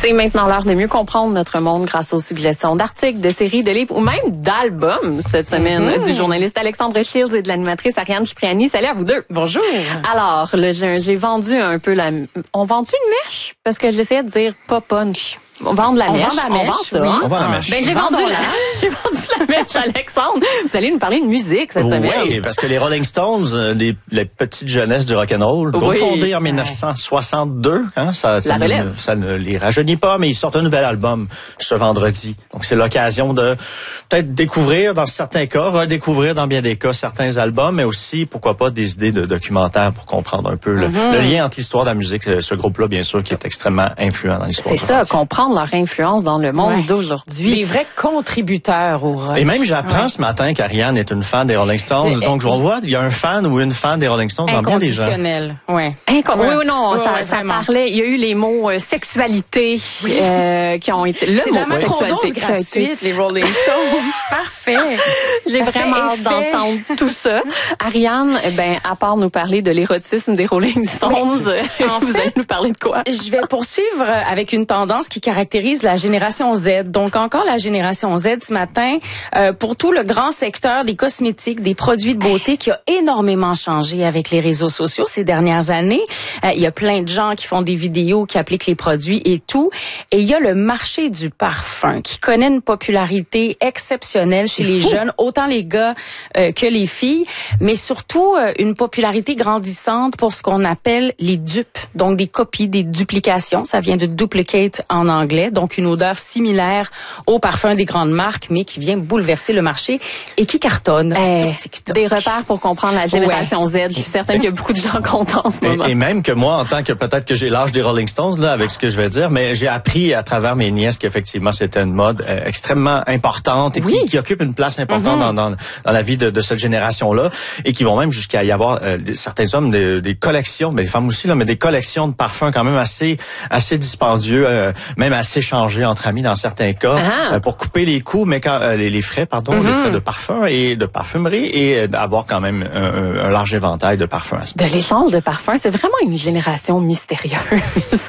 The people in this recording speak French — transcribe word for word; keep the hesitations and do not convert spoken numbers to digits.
C'est maintenant l'heure de mieux comprendre notre monde grâce aux suggestions d'articles, de séries, de livres ou même d'albums cette semaine mm-hmm. du journaliste Alexandre Shields et de l'animatrice Ariane Cipriani. Salut à vous deux. Bonjour. Alors, le, j'ai, j'ai vendu un peu la... On vend-tu une mèche? Parce que j'essayais de dire pas punch. On vend de la on mèche. Vend la mèche. On vend ça. Oui. On vend la mèche. Ben, j'ai vendu la... j'ai vendu la mèche, Alexandre. Vous allez nous parler de musique cette oui, semaine. Oui, parce que les Rolling Stones, les, les petites jeunesses du rock'n'roll, oui. fondés en dix-neuf cent soixante-deux, hein, ça, ça, ne, ça ne les rajeunit pas, mais ils sortent un nouvel album ce vendredi. Donc, c'est l'occasion de peut-être découvrir, dans certains cas, redécouvrir dans bien des cas certains albums, mais aussi, pourquoi pas, des idées de documentaires pour comprendre un peu le, mm-hmm. le lien entre l'histoire de la musique, ce groupe-là, bien sûr, qui est extrêmement influent dans l'histoire. C'est ça, rock. Comprendre leur influence dans le monde ouais. d'aujourd'hui. Les vrais contributeurs au rock. Et même, j'apprends ouais. ce matin qu'Ariane est une fan des Rolling Stones. C'est donc, je vois, il y a un fan ou une fan des Rolling Stones dans bien des gens. Inconditionnel. Ouais. Incon- ouais. Oui ou non, ouais, ça, ouais, ça parlait, il y a eu les mots euh, sexualité oui. euh, qui ont été... Le c'est mot la microdose gratuite, les Rolling Stones. Parfait. J'ai ça vraiment hâte d'entendre tout ça. Ariane, ben, à part nous parler de l'érotisme des Rolling Stones, oui. en vous fait, allez nous parler de quoi? Je vais poursuivre avec une tendance qui caractérise la génération Z. Donc, encore la génération Z ce matin, euh, pour tout le grand secteur des cosmétiques, des produits de beauté qui a énormément changé avec les réseaux sociaux ces dernières années. Euh, il y a plein de gens qui font des vidéos, qui appliquent les produits et tout. Et il y a le marché du parfum qui connaît une popularité exceptionnelle chez les jeunes, autant les gars euh, que les filles, mais surtout euh, une popularité grandissante pour ce qu'on appelle les dupes, donc des copies, des duplications. Ça vient de duplicate en anglais, donc une odeur similaire au parfum des grandes marques, mais qui vient bouleverser le marché et qui cartonne euh, sur TikTok. Des repères pour comprendre la génération ouais. Z. Je suis certaine qu'il y a beaucoup de gens contents en ce moment. Et, et même que moi, en tant que peut-être que j'ai l'âge des Rolling Stones, là, avec ce que je vais dire, mais j'ai appris à travers mes nièces qu'effectivement, c'était une mode euh, extrêmement importante et oui. qui, qui occupe une place importante mm-hmm. dans, dans, dans la vie de, de cette génération-là et qui vont même jusqu'à y avoir euh, des, certains hommes des, des collections, mais les femmes aussi, là, mais des collections de parfums quand même assez assez dispendieux, euh, même assez changés entre amis dans certains cas, euh, pour couper les coûts, mais quand euh, les, les frais, pardon, mm-hmm. les frais de parfum et de parfumerie et euh, d'avoir quand même un, un large éventail de parfums à ce moment. De l'échange de parfums, c'est vraiment une génération mystérieuse.